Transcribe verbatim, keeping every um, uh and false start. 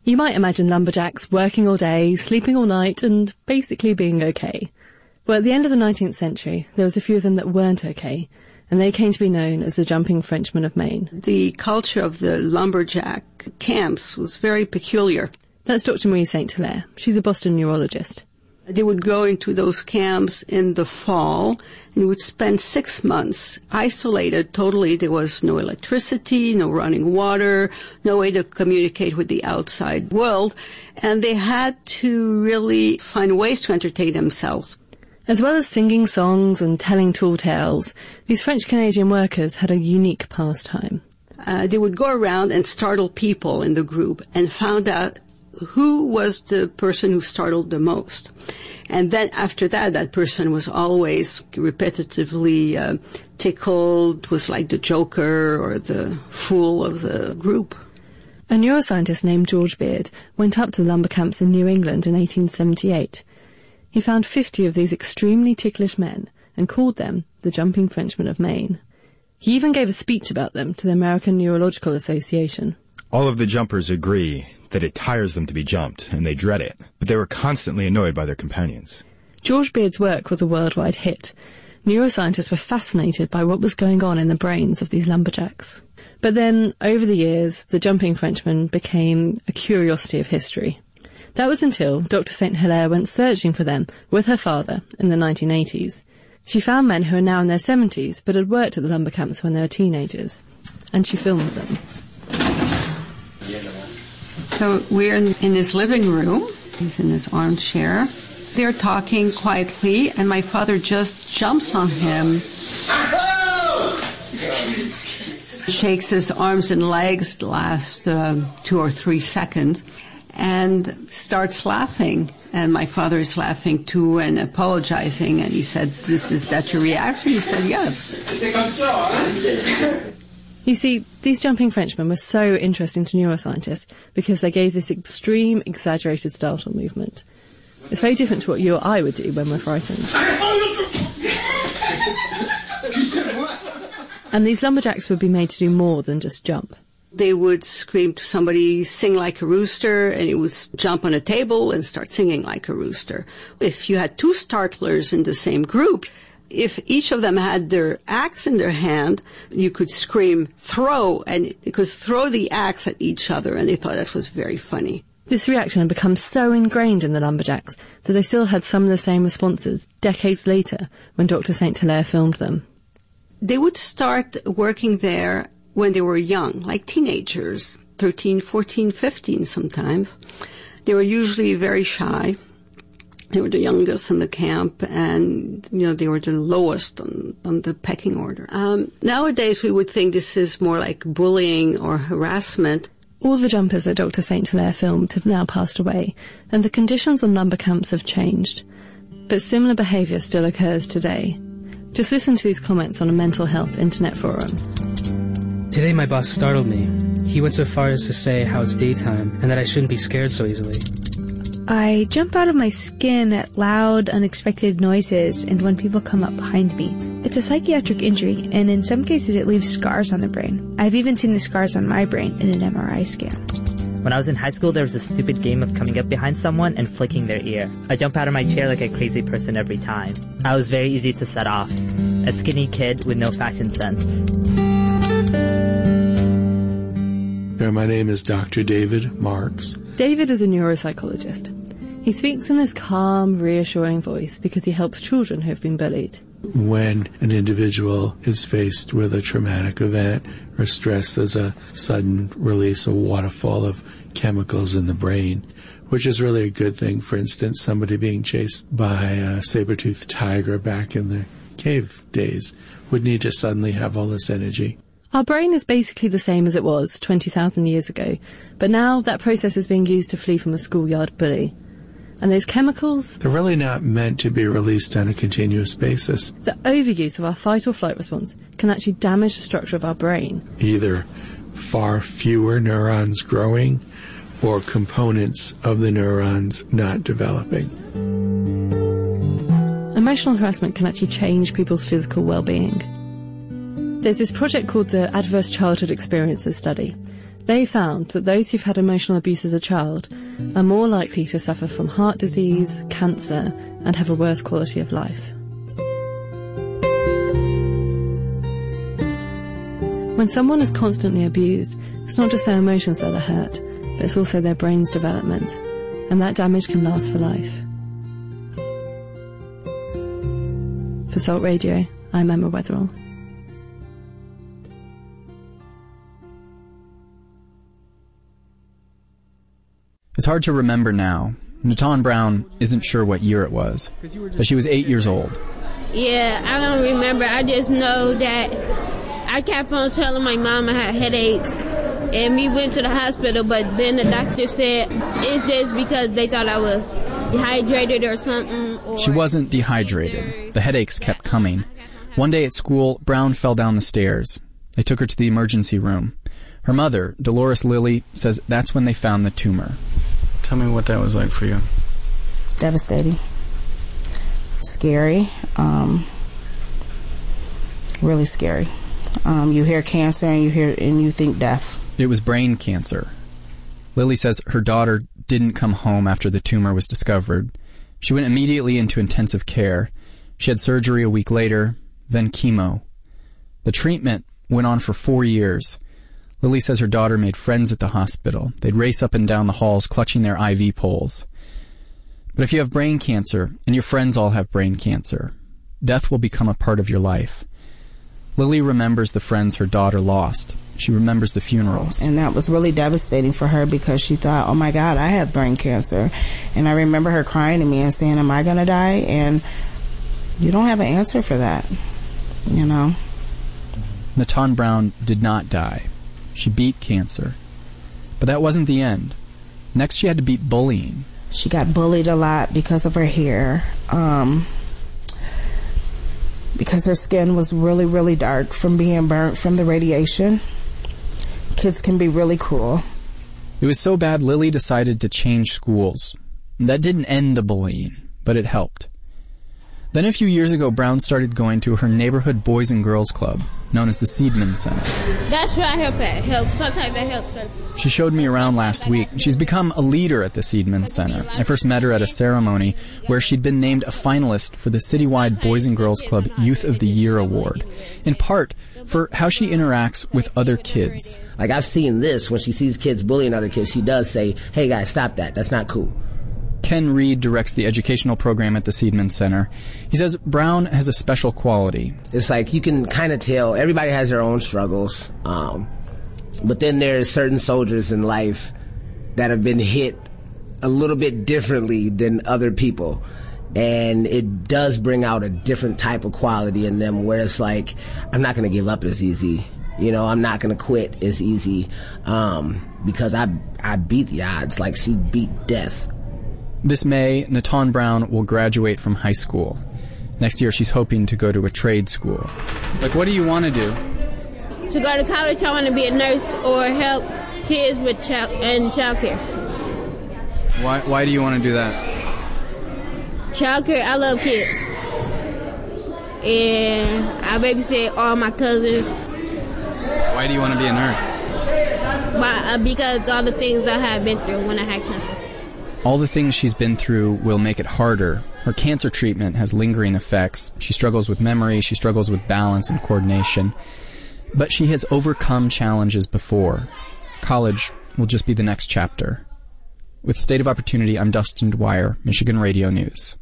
You might imagine lumberjacks working all day, sleeping all night, and basically being okay. Well, at the end of the nineteenth century, there was a few of them that weren't okay, and they came to be known as the Jumping Frenchmen of Maine. The culture of the lumberjack camps was very peculiar. That's Doctor Marie Saint Hilaire. She's a Boston neurologist. They would go into those camps in the fall and would spend six months isolated totally. There was no electricity, no running water, no way to communicate with the outside world, and they had to really find ways to entertain themselves. As well as singing songs and telling tall tales, these French-Canadian workers had a unique pastime. Uh, they would go around and startle people in the group and found out who was the person who startled the most. And then after that, that person was always repetitively uh, tickled, was like the joker or the fool of the group. A neuroscientist named George Beard went up to the lumber camps in New England in eighteen seventy-eight. He found fifty of these extremely ticklish men and called them the Jumping Frenchmen of Maine. He even gave a speech about them to the American Neurological Association. All of the jumpers agree that it tires them to be jumped, and they dread it, but they were constantly annoyed by their companions. George Beard's work was a worldwide hit. Neuroscientists were fascinated by what was going on in the brains of these lumberjacks. But then, over the years, the Jumping Frenchmen became a curiosity of history. That was until Doctor Saint Hilaire went searching for them with her father in the nineteen eighties. She found men who are now in their seventies, but had worked at the lumber camps when they were teenagers, and she filmed them. So we're in, in his living room. He's in his armchair. They're talking quietly, and my father just jumps on him, shakes his arms and legs the last uh, two or three seconds, and starts laughing. And my father is laughing too and apologizing. And he said, "This is that your reaction?" He said, "Yes." You see, these Jumping Frenchmen were so interesting to neuroscientists because they gave this extreme, exaggerated startle movement. It's very different to what you or I would do when we're frightened. And these lumberjacks would be made to do more than just jump. They would scream to somebody, sing like a rooster, and it would jump on a table and start singing like a rooster. If you had two startlers in the same group, if each of them had their axe in their hand, you could scream, throw, and they could throw the axe at each other, and they thought that was very funny. This reaction had become so ingrained in the lumberjacks that they still had some of the same responses decades later when Doctor Saint Hilaire filmed them. They would start working there when they were young, like teenagers, thirteen, fourteen, fifteen sometimes. They were usually very shy. They were the youngest in the camp, and, you know, they were the lowest on, on the pecking order. Um, nowadays, we would think this is more like bullying or harassment. All the jumpers that Doctor Saint Hilaire filmed have now passed away, and the conditions on lumber camps have changed. But similar behaviour still occurs today. Just listen to these comments on a mental health internet forum. Today my boss startled me. He went so far as to say how it's daytime and that I shouldn't be scared so easily. I jump out of my skin at loud, unexpected noises and when people come up behind me. It's a psychiatric injury, and in some cases it leaves scars on the brain. I've even seen the scars on my brain in an M R I scan. When I was in high school, there was a stupid game of coming up behind someone and flicking their ear. I jump out of my chair like a crazy person every time. I was very easy to set off. A skinny kid with no fashion sense. My name is Doctor David Marks. David is a neuropsychologist. He speaks in this calm, reassuring voice because he helps children who have been bullied. When an individual is faced with a traumatic event or stress, there's a sudden release, a waterfall of chemicals in the brain, which is really a good thing. For instance, somebody being chased by a saber-toothed tiger back in the cave days would need to suddenly have all this energy. Our brain is basically the same as it was twenty thousand years ago, but now that process is being used to flee from a schoolyard bully. And those chemicals... They're really not meant to be released on a continuous basis. The overuse of our fight or flight response can actually damage the structure of our brain. Either far fewer neurons growing or components of the neurons not developing. Emotional harassment can actually change people's physical well-being. There's this project called the Adverse Childhood Experiences Study. They found that those who've had emotional abuse as a child are more likely to suffer from heart disease, cancer, and have a worse quality of life. When someone is constantly abused, it's not just their emotions that are hurt, but it's also their brain's development, and that damage can last for life. For Salt Radio, I'm Emma Weatherall. It's hard to remember now. Natan Brown isn't sure what year it was, but she was eight years old. Yeah, I don't remember. I just know that I kept on telling my mom I had headaches, and we went to the hospital, but then the doctor said it's just because they thought I was dehydrated or something. Or she wasn't dehydrated. The headaches kept coming. One day at school, Brown fell down the stairs. They took her to the emergency room. Her mother, Dolores Lilly, says that's when they found the tumor. Tell me what that was like for you. Devastating. Scary. Um, really scary. Um, you hear cancer and you hear and you think death. It was brain cancer. Lily says her daughter didn't come home after the tumor was discovered. She went immediately into intensive care. She had surgery a week later, then chemo. The treatment went on for four years. Lily says her daughter made friends at the hospital. They'd race up and down the halls clutching their I V poles. But if you have brain cancer, and your friends all have brain cancer, death will become a part of your life. Lily remembers the friends her daughter lost. She remembers the funerals. And that was really devastating for her because she thought, oh my God, I have brain cancer. And I remember her crying to me and saying, am I going to die? And you don't have an answer for that, you know. Natan Brown did not die. She beat cancer. But that wasn't the end. Next, she had to beat bullying. She got bullied a lot because of her hair. Um, because her skin was really, really dark from being burnt from the radiation. Kids can be really cruel. It was so bad, Lily decided to change schools. That didn't end the bullying, but it helped. Then a few years ago, Brown started going to her neighborhood Boys and Girls Club, known as the Seidman Center. That's where I help at. Help. Sometimes I help certain. She showed me around last week. She's become a leader at the Seidman Center. I first met her at a ceremony where she'd been named a finalist for the citywide Boys and Girls Club Youth of the Year Award, in part for how she interacts with other kids. Like, I've seen this. When she sees kids bullying other kids, she does say, hey guys, stop that. That's not cool. Ken Reed directs the educational program at the Seidman Center. He says Brown has a special quality. It's like you can kind of tell everybody has their own struggles, um, but then there's certain soldiers in life that have been hit a little bit differently than other people, and it does bring out a different type of quality in them where it's like, I'm not going to give up as easy. You know, I'm not going to quit as easy um, because I, I beat the odds like she beat death. This May, Natan Brown will graduate from high school. Next year, she's hoping to go to a trade school. Like, what do you want to do? To go to college, I want to be a nurse or help kids with child and childcare. Why? Why do you want to do that? Childcare, I love kids, and I babysit all my cousins. Why do you want to be a nurse? By, uh, because all the things I have been through when I had cancer. All the things she's been through will make it harder. Her cancer treatment has lingering effects. She struggles with memory, she struggles with balance and coordination. But she has overcome challenges before. College will just be the next chapter. With State of Opportunity, I'm Dustin Dwyer, Michigan Radio News.